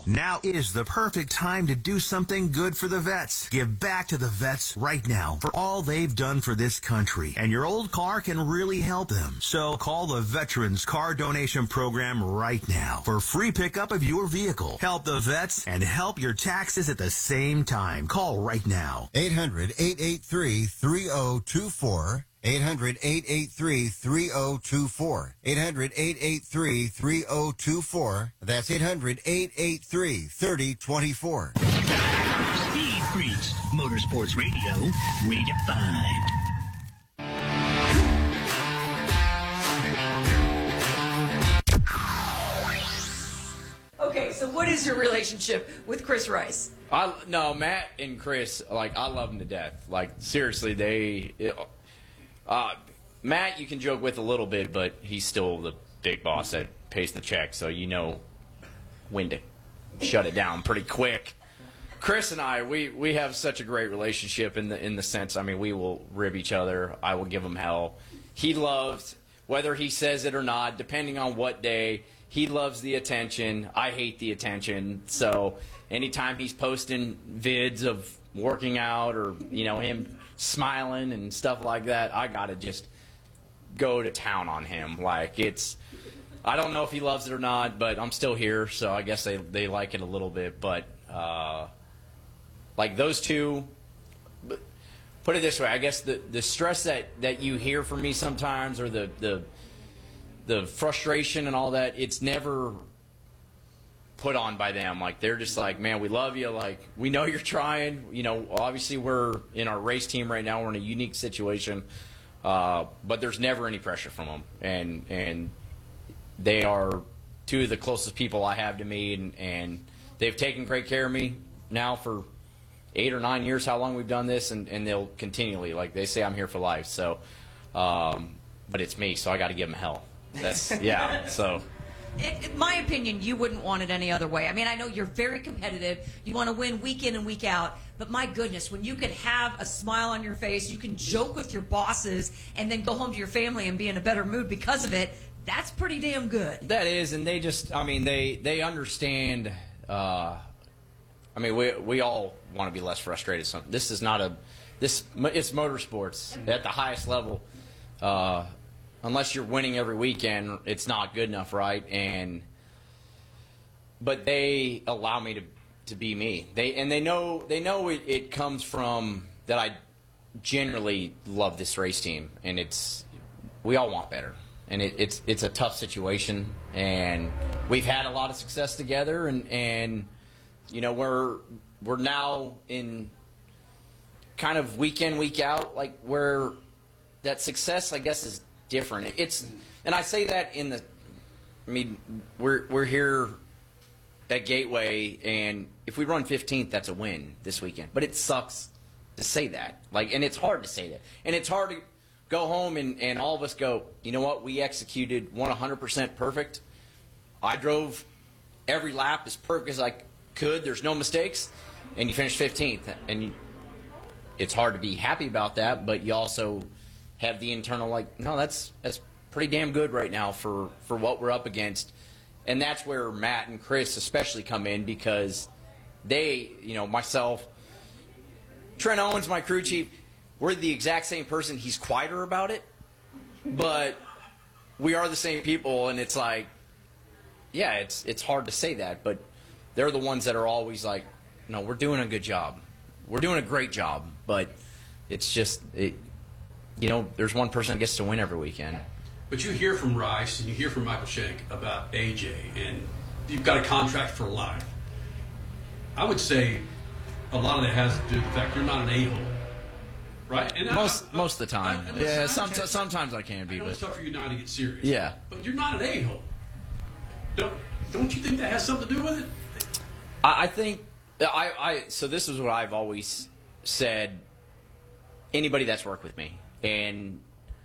Now is the perfect time to do something good for the vets. Give back to the vets right now for all they've done for this country. And your old car can really help them. So call the Veterans Car Donation Program right now for free pickup of your vehicle. Help the vets and help your taxes at the same time. Call right now. 800-883-3024. 800-883-3024. 800-883-3024. That's 800-883-3024. Speed Freaks, Motorsports Radio, redefined. Okay, so what is your relationship with Chris Rice? No, Matt and Chris, like, I love them to death. Like, seriously, Matt you can joke with a little bit, but he's still the big boss that pays the check, so you know when to shut it down pretty quick. Chris and I, we have such a great relationship in the sense, I mean, we will rib each other. I will give him hell. He loves, whether he says it or not, depending on what day, he loves the attention. I hate the attention. So anytime he's posting vids of working out or, you know, him smiling and stuff like that, I got to just go to town on him. Like, I don't know if he loves it or not, but I'm still here, so I guess they like it a little bit. But, like, those two, put it this way, I guess the stress that you hear from me sometimes, or the frustration and all that, it's never put on by them. Like, they're just like, man, we love you. Like, we know you're trying. You know, obviously we're in our race team right now. We're in a unique situation. But there's never any pressure from them. And they are two of the closest people I have to me. And they've taken great care of me now for 8 or 9 years, how long we've done this. And they'll continually, like they say, I'm here for life. So, but it's me, so I got to give them hell. That's, yeah, so. In my opinion, you wouldn't want it any other way. I mean, I know you're very competitive. You want to win week in and week out. But my goodness, when you can have a smile on your face, you can joke with your bosses, and then go home to your family and be in a better mood because of it, that's pretty damn good. That is, and they just, I mean, they understand. I mean, we all want to be less frustrated. So this is not it's motorsports at the highest level. Unless you're winning every weekend, it's not good enough, right? But they allow me to be me. They know it comes from that I generally love this race team, and we all want better, and it's a tough situation, and we've had a lot of success together, and you know we're now in kind of week in, week out, like where that success, I guess, is different. And I say that I mean, we're here at Gateway, and if we run 15th, that's a win this weekend. But it sucks to say that. Like, and it's hard to say that. And it's hard to go home and all of us go, you know what, we executed 100% perfect. I drove every lap as perfect as I could. There's no mistakes. And you finished 15th. And it's hard to be happy about that, but you also have the internal, like, no, that's pretty damn good right now for what we're up against. And that's where Matt and Chris especially come in, because they, you know, myself, Trent Owens, my crew chief, we're the exact same person. He's quieter about it, but we are the same people, and it's like, yeah, it's hard to say that, but they're the ones that are always like, no, we're doing a good job. We're doing a great job, but it's just, you know, there's one person that gets to win every weekend. But you hear from Rice and you hear from Michael Shank about AJ, and you've got a contract for life. I would say a lot of that has to do with the fact you're not an a-hole, right? And most of the time. Yeah, sometimes I can be. I know it's tough for you now to get serious. Yeah. But you're not an a-hole. Don't you think that has something to do with it? I think, so this is what I've always said, anybody that's worked with me, and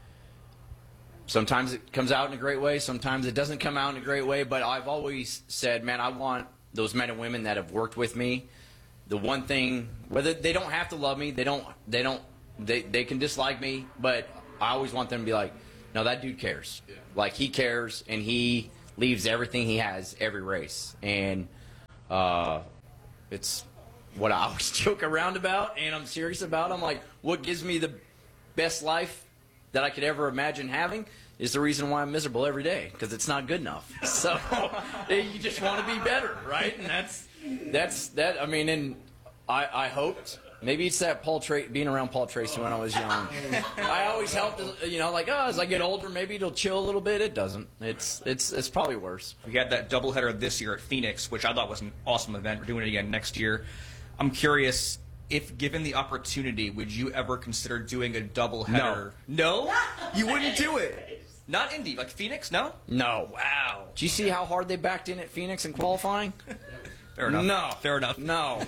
sometimes it comes out in a great way, sometimes it doesn't come out in a great way, but I've always said, man, I want those men and women that have worked with me, the one thing, whether they don't have to love me, they can dislike me, but I always want them to be like, no, that dude cares. Yeah. Like, he cares, and he leaves everything he has every race. And it's what I always joke around about, and I'm serious about. I'm like, what gives me the best life that I could ever imagine having is the reason why I'm miserable every day, because it's not good enough. So you just want to be better, right? And that's that. I mean, and I hoped maybe it's that being around Paul Tracy when I was young. I always helped, like, as I get older, maybe it'll chill a little bit. It doesn't. It's probably worse. We had that doubleheader this year at Phoenix, which I thought was an awesome event. We're doing it again next year. I'm curious, if given the opportunity, would you ever consider doing a doubleheader? No? You wouldn't do it? Not Indy, like Phoenix? No? No. Wow. Do you see how hard they backed in at Phoenix in qualifying? Fair enough. No. Fair enough. No.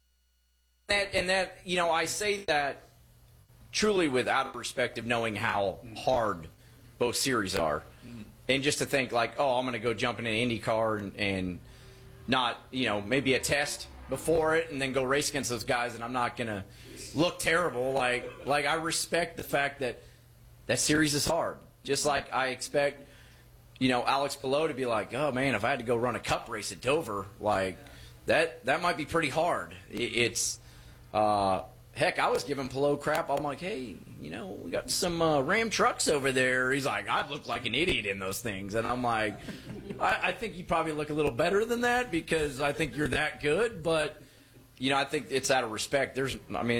I say that truly without perspective, knowing how hard both series are. And just to think like, I'm going to go jump in an Indy car and not, maybe a test before it and then go race against those guys, and I'm not going to look terrible. Like I respect the fact that that series is hard. Just like I expect, Alex Palou to be like, oh man, if I had to go run a cup race at Dover, like that might be pretty hard. It's heck, I was giving Palou crap. I'm like, hey, we got some Ram trucks over there. He's like, I look like an idiot in those things, and I'm like, I think you probably look a little better than that because I think you're that good, but. I think it's out of respect. There's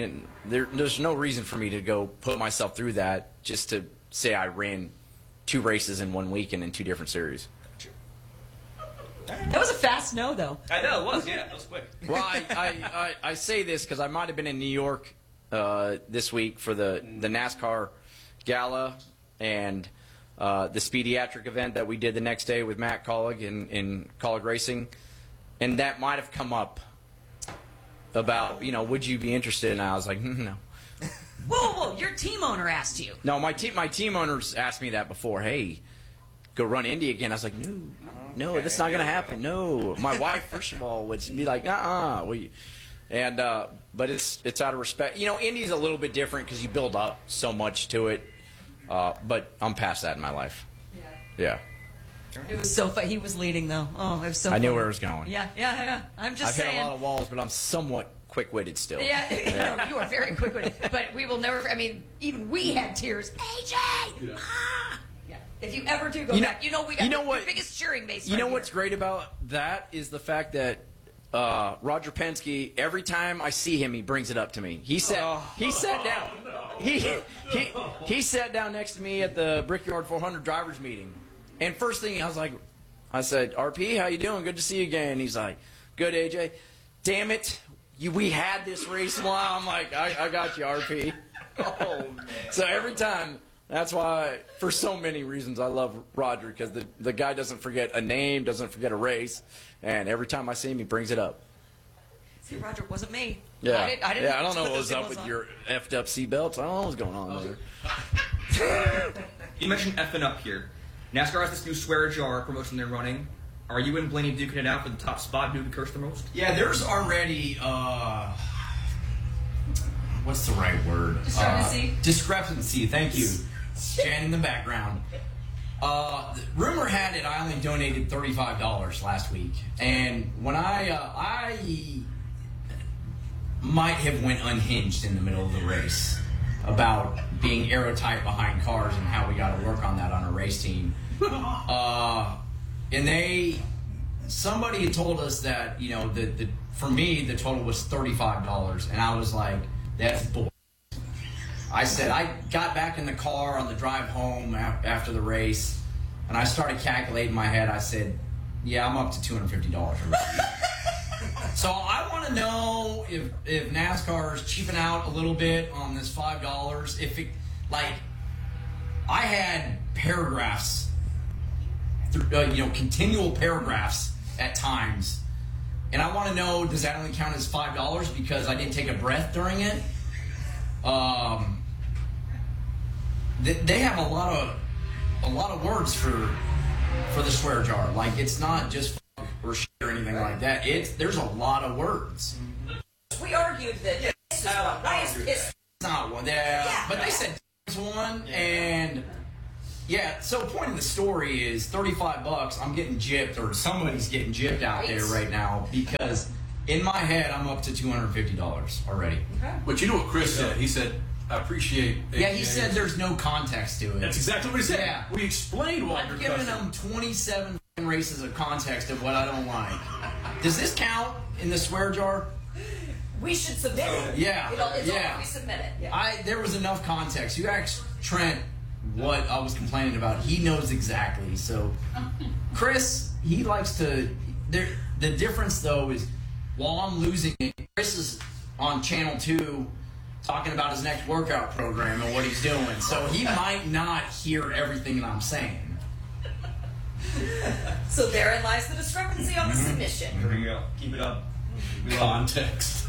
no reason for me to go put myself through that just to say I ran 2 races in 1 weekend in 2 different series. That was a fast no, though. I know, it was, yeah. That was quick. Well, I say this because I might have been in New York this week for the NASCAR gala and the Speediatric event that we did the next day with Matt Collig in Collig Racing, and that might have come up about, would you be interested? And I was like, no. Whoa, your team owner asked you. No, my team owners asked me that before. Hey, go run Indy again. I was like, no, that's not going to happen. No. My wife, first of all, would be like, and but it's out of respect. Indy's a little bit different because you build up so much to it. But I'm past that in my life. Yeah. It was so fun. He was leading, though. Oh, it was so I knew fun. where it was going. Yeah. I'm just saying. I've hit a lot of walls, but I'm somewhat quick-witted still. Yeah. No, you are very quick-witted. But we will never, even we had tears. AJ! Yeah. If you ever do go back, we got the biggest cheering base right what's here. great about that is the fact that Roger Penske, every time I see him, he brings it up to me. He sat down. He sat down next to me at the Brickyard 400 drivers meeting. And first thing I said, RP, how you doing? Good to see you again. He's like, good, AJ. Damn it, we had this race a while. I'm like, I got you, RP. So every time, that's why, for so many reasons, I love Roger, because the guy doesn't forget a name, doesn't forget a race, and every time I see him, he brings it up. See, Roger, it wasn't me. Yeah, I don't know what was up with your effed up seatbelts. I don't know what's going on there. You mentioned effing up here. NASCAR has this new swear jar promotion they're running. Are you and Blaney duking it out for the top spot? Who can curse the most? Yeah, there's already, what's the right word? Discrepancy. Discrepancy, thank you. Jan in the background. Rumor had it I only donated $35 last week. And when I might have went unhinged in the middle of the race about being aerotight behind cars and how we got to work on that on a race team. And somebody had told us that, for me, the total was $35. And I was like, that's bull. I said, I got back in the car on the drive home after the race, and I started calculating in my head. I said, yeah, I'm up to $250. So I want to know if NASCAR is cheaping out a little bit on this $5. If it, I had paragraphs, continual paragraphs at times, and I want to know, does that only count as $5 because I didn't take a breath during it? They have a lot of words for the swear jar. Like, it's not just or shit or anything like that. There's a lot of words. We argued that this is one. Why is it's not one? Yeah, but they said it's one, and Yeah, so point of the story is $35. I'm getting gypped, or somebody's getting gypped out there right now, because in my head I'm up to $250 already. Okay. But you know what Chris said? He said, I appreciate AJ. Yeah, he said there's no context to it. That's exactly what he said. Yeah. We explained why I'm you're giving cussing. them 27 races of context of what I don't like. Does this count in the swear jar? We should submit it. Yeah, It's yeah. all we submit it. Yeah. There was enough context. You asked Trent what I was complaining about. He knows exactly. So, Chris, he likes to. The difference though is, while I'm losing it, Chris is on Channel 2 talking about his next workout program and what he's doing. So he might not hear everything that I'm saying. So therein lies the discrepancy on the submission. There you go. Keep it up. Context.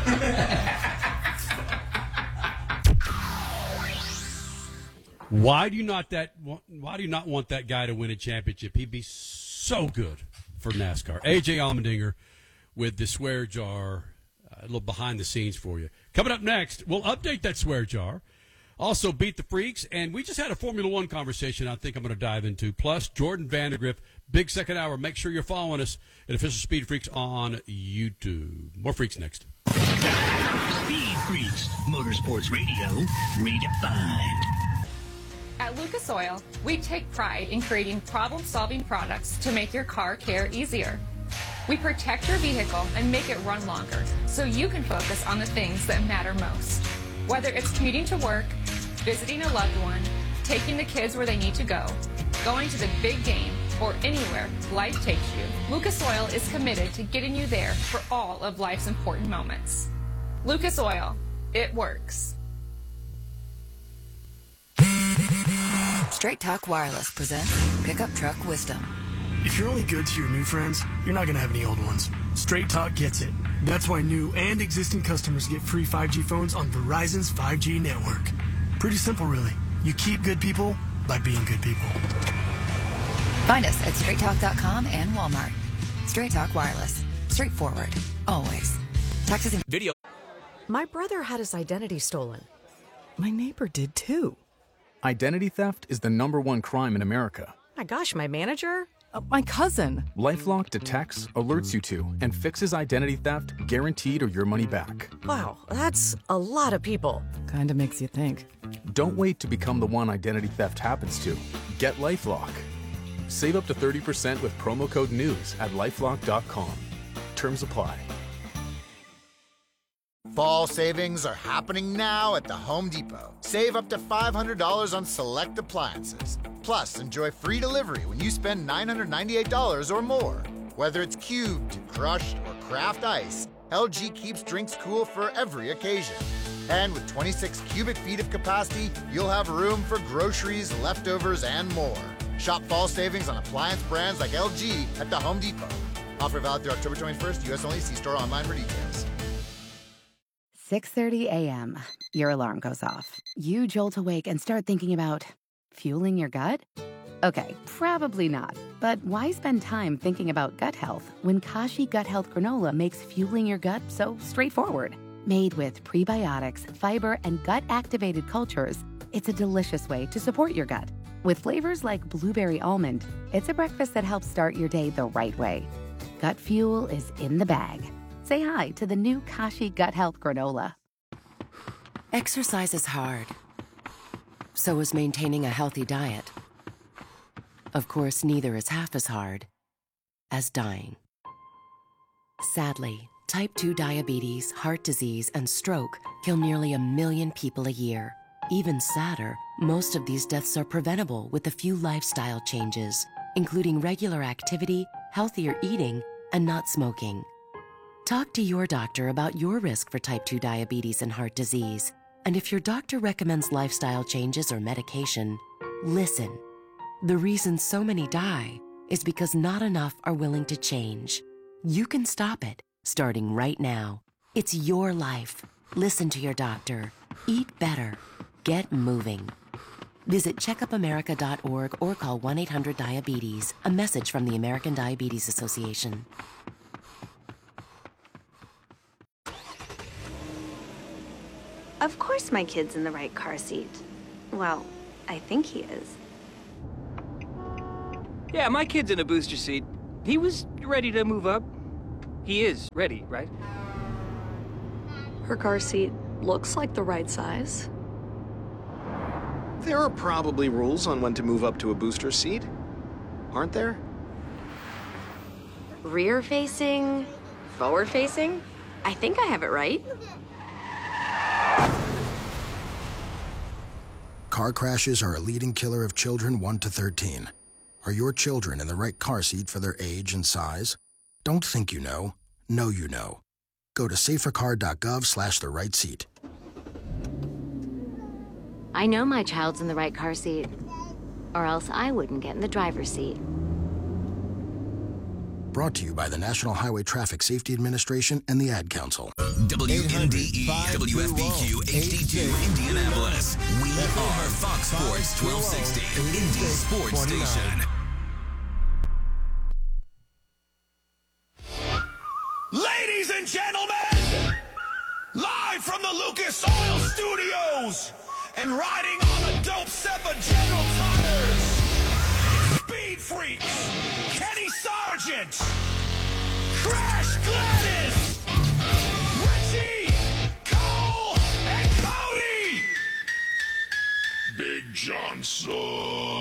Why do you not want that guy to win a championship? He'd be so good for NASCAR. AJ Allmendinger with the swear jar, a little behind the scenes for you. Coming up next, we'll update that swear jar. Also, Beat the Freaks, and we just had a Formula One conversation I think I'm going to dive into. Plus, Jordan Vandergriff, big second hour. Make sure you're following us at Official Speed Freaks on YouTube. More Freaks next. Speed Freaks, Motorsports Radio, redefined. At Lucas Oil, we take pride in creating problem-solving products to make your car care easier. We protect your vehicle and make it run longer so you can focus on the things that matter most. Whether it's commuting to work, visiting a loved one, taking the kids where they need to go, going to the big game, or anywhere life takes you, Lucas Oil is committed to getting you there for all of life's important moments. Lucas Oil, it works. Straight Talk Wireless presents Pickup Truck Wisdom. If you're only good to your new friends, you're not going to have any old ones. Straight Talk gets it. That's why new and existing customers get free 5G phones on Verizon's 5G network. Pretty simple, really. You keep good people by being good people. Find us at straighttalk.com and Walmart. Straight Talk Wireless. Straightforward. Always. Taxes and video. My brother had his identity stolen. My neighbor did too. Identity theft is the #1 crime in America. My gosh, my manager? My cousin. LifeLock detects, alerts you to, and fixes identity theft guaranteed or your money back. Wow, that's a lot of people. Kinda makes you think. Don't wait to become the one identity theft happens to. Get LifeLock. Save up to 30% with promo code NEWS at lifelock.com. Terms apply. Fall savings are happening now at the Home Depot. Save up to $500 on select appliances. Plus, enjoy free delivery when you spend $998 or more. Whether it's cubed, crushed, or craft ice, LG keeps drinks cool for every occasion. And with 26 cubic feet of capacity, you'll have room for groceries, leftovers, and more. Shop fall savings on appliance brands like LG at the Home Depot. Offer valid through October 21st, U.S. only. See store online for details. 6:30 a.m. Your alarm goes off. You jolt awake and start thinking about fueling your gut? Okay, probably not. But why spend time thinking about gut health when Kashi Gut Health Granola makes fueling your gut so straightforward? Made with prebiotics, fiber, and gut-activated cultures, it's a delicious way to support your gut. With flavors like blueberry almond, it's a breakfast that helps start your day the right way. Gut fuel is in the bag. Say hi to the new Kashi Gut Health Granola. Exercise is hard. So is maintaining a healthy diet. Of course, neither is half as hard as dying. Sadly, type 2 diabetes, heart disease, and stroke kill nearly 1 million people a year. Even sadder, most of these deaths are preventable with a few lifestyle changes, including regular activity, healthier eating, and not smoking. Talk to your doctor about your risk for type 2 diabetes and heart disease. And if your doctor recommends lifestyle changes or medication, listen. The reason so many die is because not enough are willing to change. You can stop it, starting right now. It's your life. Listen to your doctor. Eat better. Get moving. Visit checkupamerica.org or call 1-800-DIABETES. A message from the American Diabetes Association. Of course my kid's in the right car seat. Well, I think he is. Yeah, my kid's in a booster seat. He was ready to move up. He is ready, right? Her car seat looks like the right size. There are probably rules on when to move up to a booster seat, aren't there? Rear-facing, forward-facing? I think I have it right. Car crashes are a leading killer of children 1 to 13. Are your children in the right car seat for their age and size? Don't think you know you know. Go to safercar.gov/the-right-seat. I know my child's in the right car seat, or else I wouldn't get in the driver's seat. Brought to you by the National Highway Traffic Safety Administration and the Ad Council. WNDE, WFBQ, HD2, Indianapolis. We are Fox Sports 1260, Indy Sports Station. Ladies and gentlemen, live from the Lucas Oil Studios and riding on the dope set of General Tires, Speed Freaks, Kenny Sargent, Crash Gladys, Richie, Cole, and Cody, Big Johnson.